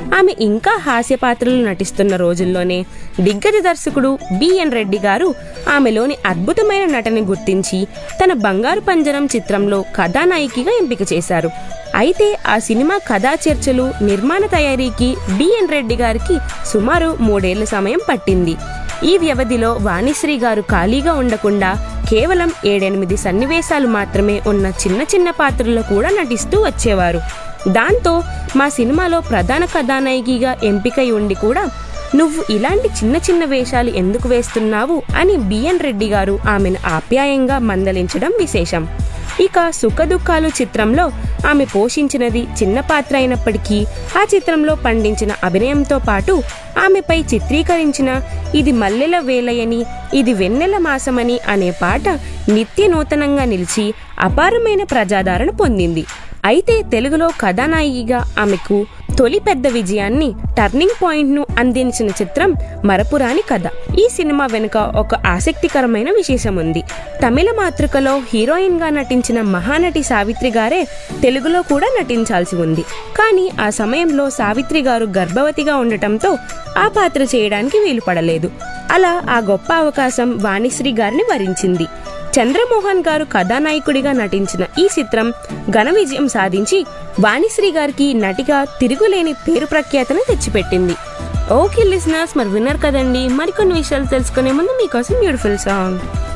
ఆమె ఇంకా హాస్య పాత్రలు నటిస్తున్న రోజుల్లోనే దిగ్గజ దర్శకుడు బిఎన్ రెడ్డి గారు ఆమెలోని అద్భుతమైన నటనని గుర్తించి తన బంగారు పంజరం చిత్రంలో కథానాయికగా ఎంపిక చేశారు. అయితే ఆ సినిమా కథా చర్చలు, నిర్మాణ తయారీకి బిఎన్ రెడ్డి గారికి సుమారు 3 ఏళ్ల సమయం పట్టింది. ఈ వ్యవధిలో వాణిశ్రీ గారు ఖాళీగా ఉండకుండా కేవలం 7-8 సన్నివేశాలు మాత్రమే ఉన్న చిన్న చిన్న పాత్రల్లో కూడా నటిస్తూ వచ్చేవారు. దాంతో మా సినిమాలో ప్రధాన కథానాయికగా ఎంపికై ఉండి కూడా నువ్వు ఇలాంటి చిన్న చిన్న వేషాలు ఎందుకు వేస్తున్నావు అని బిఎన్ రెడ్డి గారు ఆమెను ఆప్యాయంగా మందలించడం విశేషం. ఇక సుఖదుఖాలు చిత్రంలో ఆమె పోషించినది చిన్న పాత్ర అయినప్పటికీ ఆ చిత్రంలో పండించిన అభినయంతో పాటు ఆమెపై చిత్రీకరించిన ఇది మల్లెల వేలయని, ఇది వెన్నెల మాసమని అనే పాట నిత్య నూతనంగా నిలిచి అపారమైన ప్రజాదరణ పొందింది. అయితే తెలుగులో కథానాయికగా ఆమెకు తొలి పెద్ద విజయాన్ని, టర్నింగ్ పాయింట్ ను అందించిన చిత్రం మరపురాని కథ. ఈ సినిమా వెనుక ఒక ఆసక్తికరమైన విశేషం ఉంది. తమిళ మాతృకలో హీరోయిన్ గా నటించిన మహానటి సావిత్రి గారే తెలుగులో కూడా నటించాల్సి ఉంది. కానీ ఆ సమయంలో సావిత్రి గారు గర్భవతిగా ఉండటంతో ఆ పాత్ర చేయడానికి వీలు పడలేదు. అలా ఆ గొప్ప అవకాశం వాణిశ్రీ గారిని వరించింది. చంద్రమోహన్ గారు కథానాయకుడిగా నటించిన ఈ చిత్రం ఘన విజయం సాధించి వాణిశ్రీ గారికి నటిగా తిరుగులేని పేరు ప్రఖ్యాతను తెచ్చిపెట్టింది. ఓకే లిజనర్స్, మరి విన్నారు కదండి. మరికొన్ని విషయాలు తెలుసుకునే ముందు మీకోసం బ్యూటిఫుల్ సాంగ్.